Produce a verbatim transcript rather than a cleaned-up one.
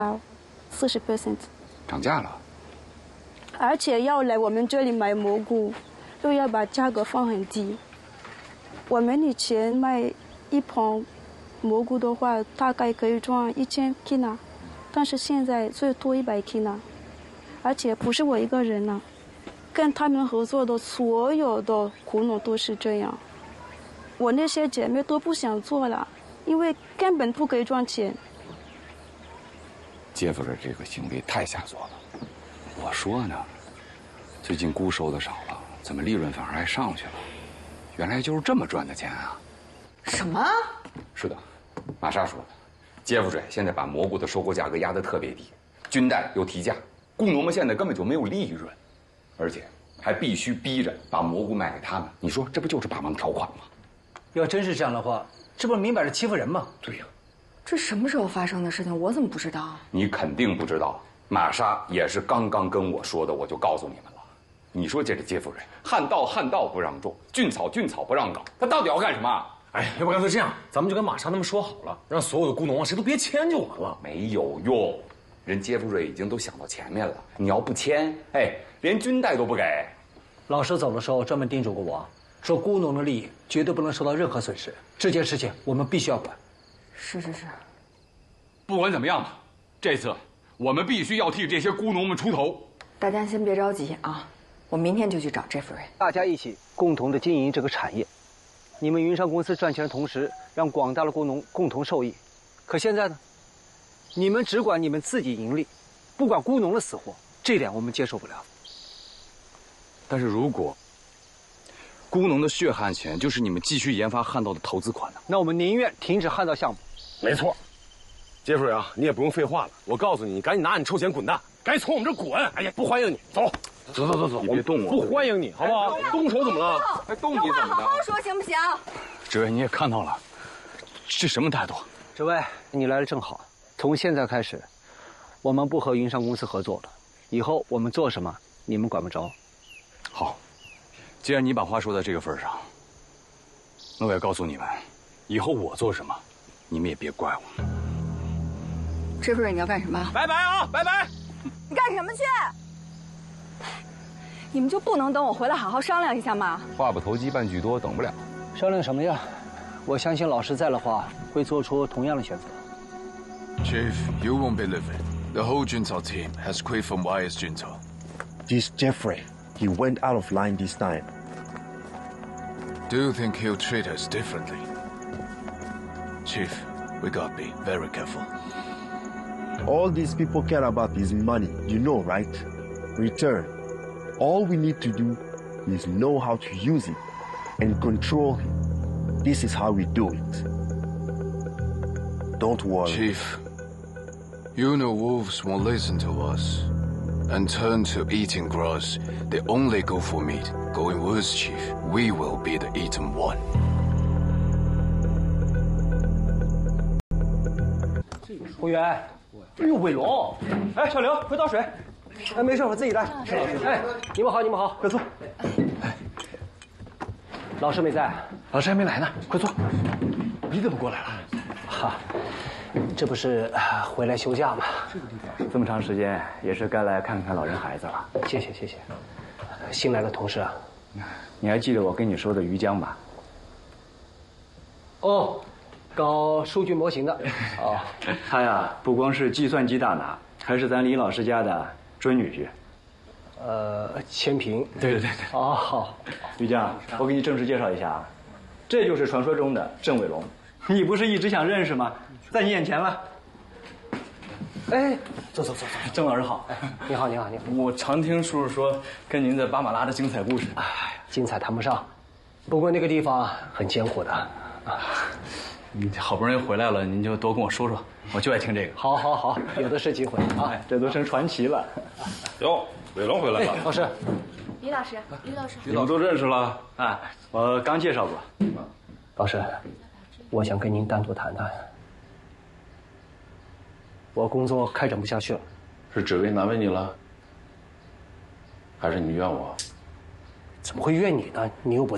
四十 percent， 涨价了。 而且要来我们这里买蘑菇，又要把价格放很低。我们以前卖一盆蘑菇的话，大概可以赚一千 kina， 但是现在最多一百 kina， 而且不是我一个人呢，跟他们合作的所有的苦农都是这样。我那些姐妹都不想做了，因为根本不可以赚钱。 杰夫的这个行为太下作了。我说呢，最近菇收的少了，怎么利润反而还上去了？原来就是这么赚的钱啊！ 什么？ 是的，玛莎说的。杰夫水现在把蘑菇的收购价格压得特别低，军代又提价，菇农们现在根本就没有利润，而且还必须逼着把蘑菇卖给他们。你说这不就是霸王条款吗？ 要真是这样的话，这不是明摆着欺负人吗？ 对呀。 这什么时候发生的事情？我怎么不知道？ 你肯定不知道，玛莎也是刚刚跟我说的，我就告诉你们了。你说这个杰夫瑞，旱稻旱稻不让种，菌草菌草不让搞，他到底要干什么？ 哎，要不干脆这样，咱们就跟玛莎他们说好了，让所有的菇农啊谁都别签就完了。 没有用，人杰夫瑞已经都想到前面了。你要不签，哎，连军代都不给。 老师走的时候专门叮嘱过我，说菇农的利益绝对不能受到任何损失，这件事情我们必须要管。 是是是。 不管怎么样吧，这次我们必须要替这些菇农们出头。 大家先别着急啊，我明天就去找 Jeffrey。 大家一起共同的经营这个产业，你们云商公司赚钱的同时，让广大的菇农共同受益。可现在呢，你们只管你们自己盈利，不管菇农的死活，这点我们接受不了。 但是如果菇农的血汗钱就是你们继续研发旱稻的投资款呢？ 那我们宁愿停止旱稻项目。 没错。杰夫瑞啊，你也不用废话了，我告诉你，你赶紧拿你臭钱滚蛋，赶紧从我们这儿滚！哎呀，不欢迎你，走，走走走走， 你别动我， 不欢迎你，好不好？动手怎么了？ 还动你怎么的？ 好好说行不行？ 志伟，你也看到了，这什么态度？ 志伟，你来的正好。从现在开始，我们不和云商公司合作了，以后我们做什么，你们管不着。 好，既然你把话说到这个份上，那我也告诉你们，以后我做什么，你们也别怪我。 Jeffrey，你要干什么？ 拜拜啊，拜拜！ 你干什么去？你们就不能等我回来好好商量一下吗？ 话不投机半句多，等不了。 商量什么呀？我相信老师在的话，会做出同样的选择。 Chief, you won't believe it. The whole Junto team has quit from Y S Junto. This Jeffrey, he went out of line this time. Do you think he'll treat us differently? Chief, we gotta be very careful. All these people care about is money, you know, right? Return. All we need to do is know how to use it and control him. This is how we do it. Don't worry. Chief, you know wolves won't listen to us and turn to eating grass. They only go for meat. Going worse, Chief, we will be the eaten one. 服务员，哎呦，伟龙，哎，小刘，快倒水。哎，没事，我自己来。哎，你们好，你们好，快坐。哎，老师没在， 老师还没来呢，快坐。你怎么过来了？ 哈，这不是回来休假吗？ 这么长时间，也是该来看看老人孩子了。 谢谢谢谢。新来的同事啊， 你还记得我跟你说的于江吧？ 哦，搞数据模型的。哦， 他呀，不光是计算机大拿，还是咱李老师家的准女婿。 呃，千平。 对对对对。 哦，好。 于江，我给你正式介绍一下啊，这就是传说中的郑伟龙。你不是一直想认识吗？在你眼前了。 哎，走走走走， 郑老师好。 哎，你好你好你好。 我常听叔叔说跟您在巴马拉的精彩故事。 哎，精彩谈不上，不过那个地方很艰苦的。啊， 你好不容易回来了，您就多跟我说说，我就爱听这个。 好，好，好，有的是机会啊， 这都成传奇了。 哟，伟龙回来了。 哎，老师， 于老师，于老师， 你们都认识了？ 啊，我刚介绍过。 老师，我想跟您单独谈谈。我工作开展不下去了。 是职位难为你了，还是你怨我？ 怎么会怨你呢？你又不在。